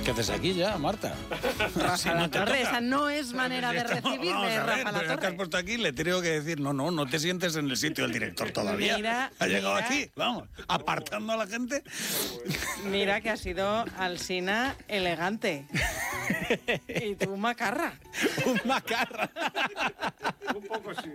¿Qué haces aquí ya, Marta? Rafa La Torre, esa no es manera de recibirme, Rafa La Pero ya que has Torre. puesto aquí, le tengo que decir, no te sientes en el sitio del director todavía. Mira, ha llegado mira. aquí, vamos, apartando a la gente. Mira que ha sido Alsina elegante. Y tú macarra. Un macarra. Un poco sí.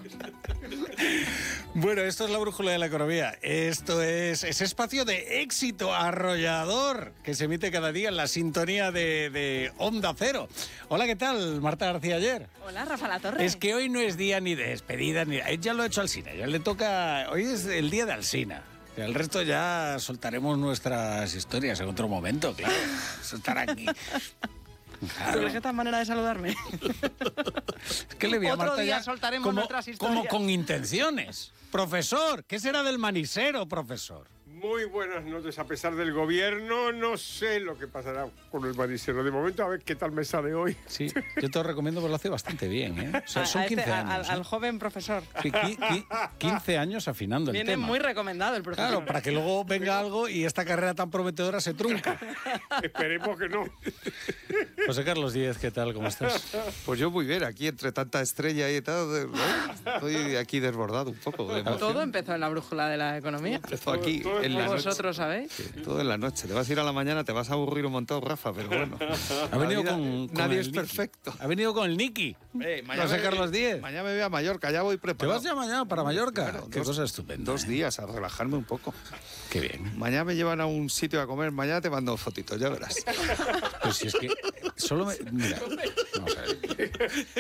Bueno, esto es la brújula de la economía. Esto es ese espacio de éxito arrollador que se emite cada día en la sintonía de Onda Cero. Hola, ¿qué tal? Marta García Ayer. Hola, Rafa La Torre. Es que hoy no es día ni de despedida, ni ya lo ha hecho Alsina, ya le toca. Hoy es el día de Alsina. El resto ya soltaremos nuestras historias en otro momento, claro. Eso estará aquí. ¿Tú crees que esta manera de saludarme? Es que le vi a Otro Marta día ya soltaremos nuestras historias. como con intenciones. Profesor, ¿qué será del manisero, profesor? Muy buenas noches. A pesar del gobierno, no sé lo que pasará con el manisero. De momento, a ver qué tal me sale hoy. Sí, yo te lo recomiendo porque lo hace bastante bien, ¿eh? O sea, son 15 años. Al joven profesor. Sí, 15 años afinando el Viene tema. muy recomendado el profesor. Claro, para que luego venga algo y esta carrera tan prometedora se trunca. Esperemos que no. José Carlos Díez, ¿qué tal? ¿Cómo estás? Pues yo muy bien, aquí entre tanta estrella y tal, ¿no? Estoy aquí desbordado un poco. de emoción. Todo empezó en la brújula de la economía. Empezó aquí todo en la noche. Vosotros sabéis. Sí, todo en la noche. Te vas a ir a la mañana, te vas a aburrir un montón, Rafa, pero bueno. Ha venido La vida- con nadie el es Niki. perfecto. Ha venido con el Niki. José Carlos Díez. Mañana me voy a Mallorca, ya voy ¿Te preparado. vas ya mañana para Mallorca? Claro, Qué cosa estupenda. 2 días a relajarme un poco. Qué bien. Mañana me llevan a un sitio a comer, mañana te mando fotitos, ya verás. Pues si es que solo me... Mira, vamos a ver.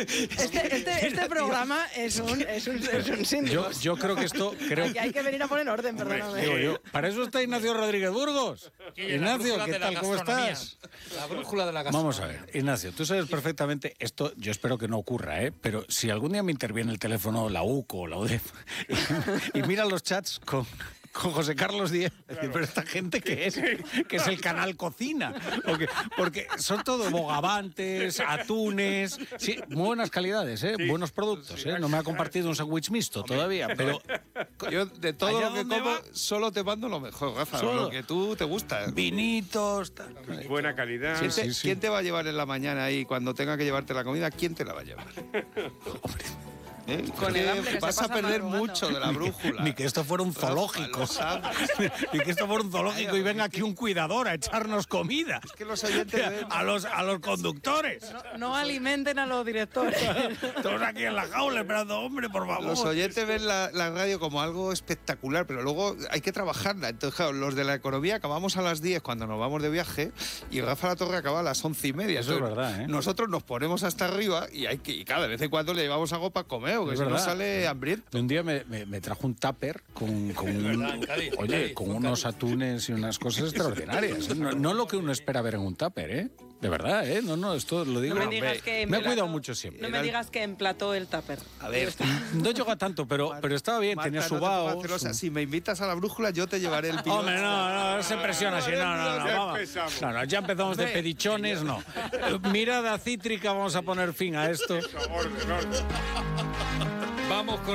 Este programa es un síndrome. Yo creo que esto... Hay que venir a poner orden, perdóname. Digo yo, para eso está Ignacio Rodríguez Burgos. Ignacio, ¿qué tal? ¿Cómo estás? La brújula de la gastronomía. Vamos a ver, Ignacio, tú sabes perfectamente, esto yo espero que no ocurra, pero si algún día me interviene el teléfono la UCO o la UDEF y mira los chats con José Carlos Díez, pero esta gente que es el canal Cocina, porque son todos bogavantes, atunes, sí, muy buenas calidades, buenos productos, no me ha compartido un sándwich mixto todavía, pero Yo de todo Allá lo que donde como, va- solo te mando lo mejor, Rafa, Solo. lo que tú te gusta. vinitos, tal. Buena calidad. ¿Quién te va a llevar en la mañana ahí cuando tenga que llevarte la comida? ¿Quién te la va a llevar? ¿Eh? Con el hambre que se vas a pasa perder madrugando. mucho de la brújula. Ni que esto fuera un zoológico. Lo sabes. Ni que esto fuera un zoológico y venga aquí un cuidador a echarnos comida. Es que los oyentes ven- A los conductores. No alimenten a los directores. Todos aquí en la jaula esperando, hombre, por favor. Los oyentes ven la radio como algo espectacular, pero luego hay que trabajarla. Entonces, claro, los de la economía acabamos a las 10 cuando nos vamos de viaje y Rafa La Torre acaba a las 11:30. Eso es Entonces, verdad, ¿eh? Nosotros nos ponemos hasta arriba y cada vez en cuando le llevamos algo para comer, porque Es si no verdad. sale hambriento. Un día me trajo un tupper con unos atunes y unas cosas extraordinarias. No lo que uno espera ver en un tupper, ¿eh? De verdad, ¿eh? No, esto lo digo. No me digas que me he emplató- cuidado mucho siempre. No me digas que emplató el tupper. A ver, No llega tanto, pero estaba bien, Marta, tenía no su te pongas vaho. celosa. Si me invitas a la brújula, yo te llevaré el pino. Hombre, no se presiona así, no, Ya vamos. empezamos. No, ya empezamos de pedichones, no. Mirada cítrica, vamos a poner fin a esto. Orden, orden. Vamos con